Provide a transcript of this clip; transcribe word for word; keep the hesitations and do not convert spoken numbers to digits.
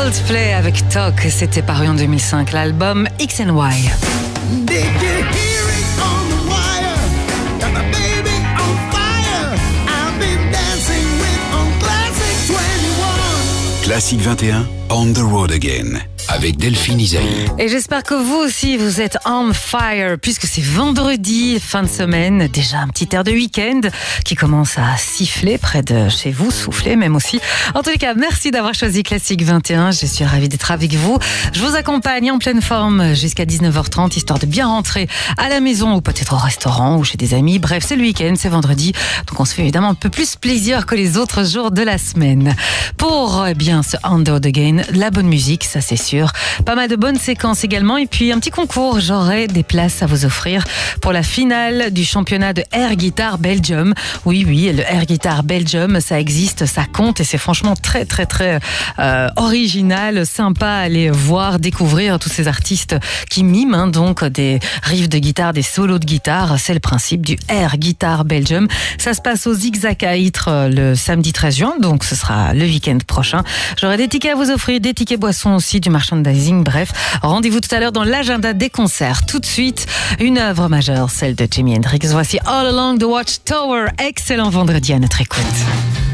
Coldplay avec Talk, c'était paru en deux mille cinq, l'album X and Y. Did you hear it on the wire? Got my baby on fire. I've been dancing with on Classic vingt et un. Classic vingt et un, On the Road Again, avec Delphine Isaïe. Et j'espère que vous aussi, vous êtes on fire, puisque c'est vendredi, fin de semaine, déjà un petit air de week-end qui commence à siffler près de chez vous, souffler même aussi. En tous les cas, merci d'avoir choisi Classic vingt et un, je suis ravie d'être avec vous. Je vous accompagne en pleine forme jusqu'à dix-neuf heures trente, histoire de bien rentrer à la maison ou peut-être au restaurant ou chez des amis. Bref, c'est le week-end, c'est vendredi, donc on se fait évidemment un peu plus plaisir que les autres jours de la semaine. Pour eh bien ce On the Road Again, la bonne musique, ça c'est sûr. Pas mal de bonnes séquences également et puis un petit concours, j'aurai des places à vous offrir pour la finale du championnat de Air Guitar Belgium. Oui, oui, le Air Guitar Belgium, ça existe, ça compte et c'est franchement très, très, très euh, original, sympa à aller voir, découvrir tous ces artistes qui miment hein, donc des riffs de guitare, des solos de guitare. C'est le principe du Air Guitar Belgium. Ça se passe au Zigzag à Ytre le samedi treize juin, donc ce sera le week-end prochain. J'aurai des tickets à vous offrir, des tickets boissons aussi, du merchandising, bref. Rendez-vous tout à l'heure dans l'agenda des concerts. Tout de suite, une œuvre majeure, celle de Jimi Hendrix. Voici All Along the Watchtower. Excellent vendredi à notre écoute.